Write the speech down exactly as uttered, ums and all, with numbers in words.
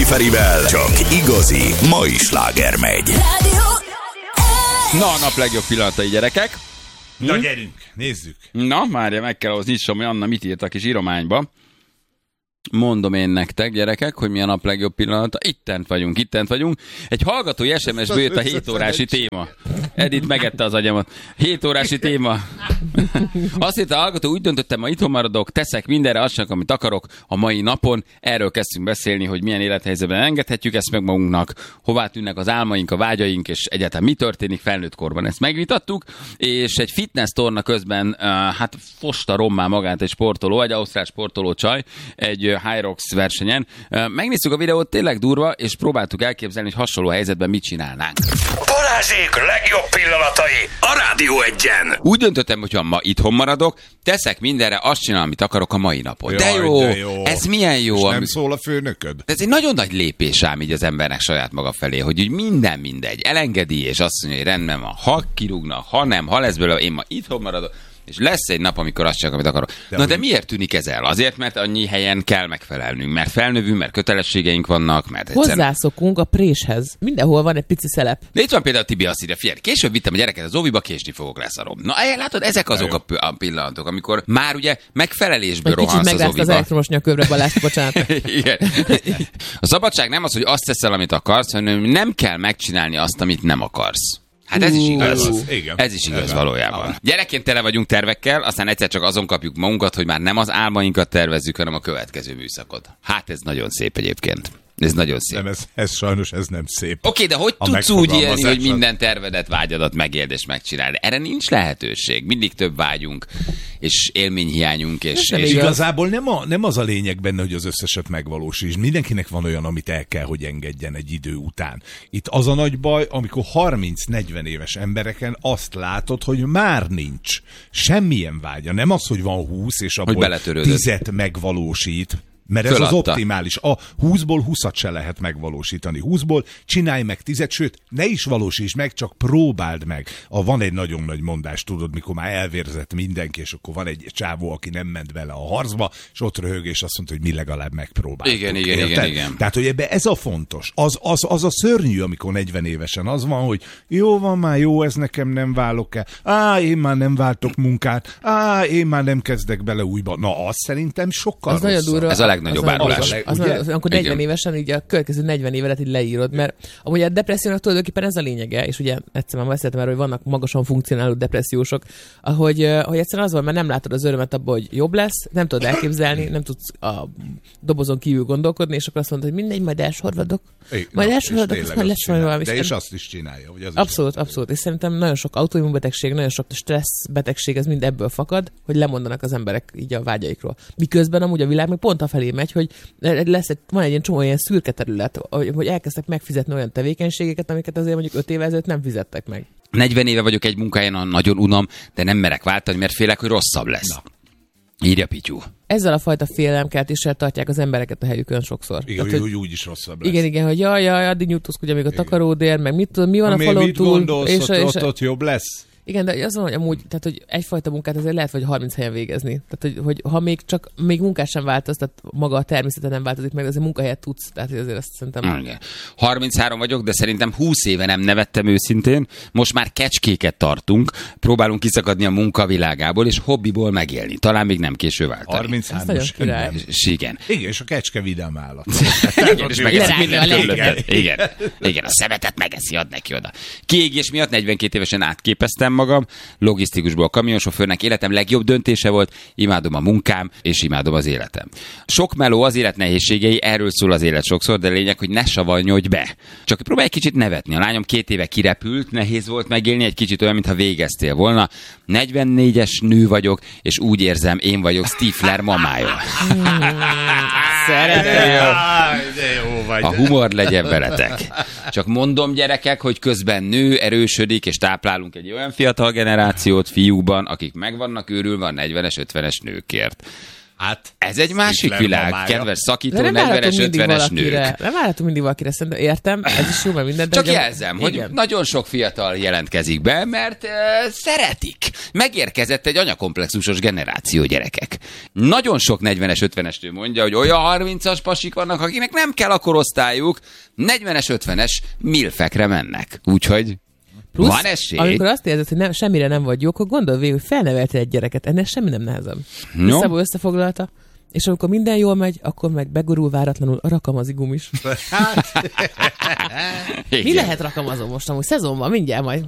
Ferivel csak igazi mai sláger megy. Na, a nap legjobb pillanatai, gyerekek. Na hm? gyerünk, nézzük. Na, Mária, meg kell ahhoz nyissom, hogy Anna mit írt a kis írományba. Mondom én nektek, gyerekek, hogy mi a nap legjobb pillanata. Ittent vagyunk, ittent vagyunk. Egy hallgatói es em es-ből jött a hét órási téma. Edith megette az agyamat. hét órási téma. Azt írta a hallgató, úgy döntöttem, ma itthon maradok, teszek mindenre azt, amit akarok a mai napon. Erről kezdtünk beszélni, hogy milyen élethelyzetben engedhetjük ezt meg magunknak, hová tűnnek az álmaink, a vágyaink, és egyáltalán mi történik felnőtt korban. Ezt megvitattuk, és egy fitness torna közben, uh, hát fosta rommá magát egy sportoló, egy ausztrál sportoló csaj, egy High Rocks versenyen. Megnéztük a videót, tényleg durva, és próbáltuk elképzelni, hogy hasonló helyzetben mit csinálnánk. Balázsék legjobb pillanatai a Rádió Egyen. Úgy döntöttem, hogyha ma itthon maradok, teszek mindenre, azt csinálom, amit akarok a mai napon. De jó, de jó. Ez milyen jó. És nem ami... szól a főnököd. Ez egy nagyon nagy lépés ám így az embernek saját maga felé, hogy úgy minden mindegy. Elengedi, és azt mondja, hogy rendben van, ha kirúgnak, ha nem, ha lesz belőle, én ma itthon maradok, és lesz egy nap, amikor azt csak, amit akarok. De Na de úgy... miért tűnik ez el? Azért, mert annyi helyen kell megfelelnünk, mert felnövünk, mert kötelességeink vannak, mert egyszerűen... Hozzászokunk a préshez. Mindenhol van egy pici szelep. De itt van például Tibi azt írja, figyelj, később vittem a gyereket az óviba, késni fogok, leszarom. Na látod, ezek azok a, a pillanatok, amikor már ugye megfelelésből Vagy rohansz az óviba. az elektromos nyakövre, Balázs, bocsánat. Igen. A szabadság nem az, hogy azt teszel, amit akarsz, hanem nem kell megcsinálni azt, amit nem akarsz. Hát ez is igaz. Ez, igen. ez is igaz ez valójában. van. Gyerekként tele vagyunk tervekkel, aztán egyszer csak azon kapjuk magunkat, hogy már nem az álmainkat tervezzük, hanem a következő műszakot. Hát ez nagyon szép egyébként. Ez nagyon szép. Nem, ez, ez sajnos ez nem szép. Oké, okay, de hogy a tudsz úgy élni, hogy minden tervedet, vágyadat megéld és megcsinálni? Erre nincs lehetőség. Mindig több vágyunk, és élményhiányunk. És, nem és igazából nem, a, nem az a lényeg benne, hogy az összeset megvalósíts. Mindenkinek van olyan, amit el kell, hogy engedjen egy idő után. Itt az a nagy baj, amikor harminc-negyven éves embereken azt látod, hogy már nincs semmilyen vágya. Nem az, hogy van húsz, és abból tízet megvalósít. Mert ez Föladta. az optimális. A húszból húszat se lehet megvalósítani. húszból csinálj meg tízet, sőt, ne is valósíts meg, csak próbáld meg. A, van egy nagyon nagy mondás, tudod, mikor már elvérzett mindenki, és akkor van egy csávó, aki nem ment bele a harcba, és ott röhög, és azt mondta, hogy mi legalább megpróbáltuk. Igen, igen, Érted? igen, igen. Tehát, hogy ebbe ez a fontos. Az, az, az a szörnyű, amikor negyven évesen az van, hogy jó van már, jó, ez nekem nem válok el. Á, én már nem váltok munkát. Á, én már nem kezdek bele újba. Na, az szerintem sokkal az rosszabb. Ez a legnagyobb árulás. Amikor negyven évesen így a következő negyven évelet így leírod, mert amúgy a depressziónak tulajdonképpen ez a lényege, és ugye egyszer már beszéltem erről, hogy vannak magasan funkcionáló depressziósok, ahogy, hogy egyszerűen az van, mert nem látod az örömet abban, hogy jobb lesz, nem tudod elképzelni, nem tudsz a dobozon kívül gondolkodni, és akkor azt mondod, hogy mindegy, majd elsorvadok. Majd elsorvadok, és majd lesz majd valami. De és azt is csinálja. Hogy az abszolút, is abszolút. És szerintem nagyon sok autoimmunbetegség, nagyon sok stressz betegség, ez mind ebből fakad, hogy lemondanak az emberek így a vágyaikról. Miközben amúgy a világ még pont afelé megy, hogy lesz egy, van egy ilyen csomó ilyen szürke terület, hogy elkezdtek megfizetni olyan tevékenységeket, amiket azért mondjuk öt évvel ezelőtt nem fizettek meg. negyven éve vagyok egy munkáján, nagyon unom, de nem merek váltani, mert félek, hogy rosszabb lesz. Na. Írja Pityu. Ezzel a fajta félelemkeltéssel tartják az embereket a helyükön sokszor. Igen, Tehát, hogy úgy is rosszabb lesz. Igen, igen, hogy jaj, jaj, addig nyújtózkodja még a takaródér, meg mit tudom, mi van ami a falon mit túl. gondolsz, és, ott, és, ott, ott jobb lesz? Igen, de az van, hogy amúgy, tehát, hogy egyfajta munkát azért lehet, hogy harminc helyen végezni. Tehát, hogy, hogy ha még csak még munkás sem változ, tehát maga a természete nem változik meg, azért munkahelyet tudsz. Tehát azért azt szerintem... Igen. harminchárom vagyok, de szerintem húsz éve nem nevettem őszintén. Most már kecskéket tartunk, próbálunk kiszakadni a munkavilágából, és hobbiból megélni. Talán még nem késő váltani. harminchárom nem. Igen. Igen, és a kecske vidám állat. Igen, és megeszi minden körülötted. Igen. Igen, a szemetet megeszi, ad neki oda. Kiégés miatt negyvenkét évesen átképeztem magam, logisztikusból kamionsofőrnek, életem legjobb döntése volt, imádom a munkám, és imádom az életem. Sok meló, az élet nehézségei, erről szól az élet sokszor, de lényeg, hogy ne savanyodj be. Csak próbálj egy kicsit nevetni. A lányom két éve kirepült, nehéz volt megélni, egy kicsit olyan, mintha végeztél volna. negyvennégyes nő vagyok, és úgy érzem, én vagyok Stifler mamája. Szeretem. A humor legyen veletek. Csak mondom, gyerekek, hogy közben nő, erősödik, és táplálunk egy olyan fiatal generációt fiúkban, akik meg vannak őrülve a negyvenes, ötvenes nőkért. Hát, Ez egy másik Hitler világ, mamája. kedves szakító, De nem negyvenes, várhatunk mindig ötvenes valakire. nők. Nem várhatunk mindig valakire, szerintem értem, ez is jó, mert minden. de Csak ugye- jelzem, hogy igen. nagyon sok fiatal jelentkezik be, mert uh, szeretik. Megérkezett egy anyakomplexusos generáció, gyerekek. Nagyon sok negyvenes, ötvenes nő mondja, hogy olyan harmincas pasik vannak, akiknek nem kell a korosztályuk, negyvenes, ötvenes milfekre mennek. Úgyhogy Plusz, van esély. amikor azt érzed, hogy nem, semmire nem vagy jó, akkor gondold végig, hogy felneveltél egy gyereket, ennek semmi nem nehezebb. No. Visszaból összefoglalta, és amikor minden jól megy, akkor meg begurul váratlanul a rakamazigum is. Mi Igen. lehet rakamazom most amúgy? Szezonban mindjárt majd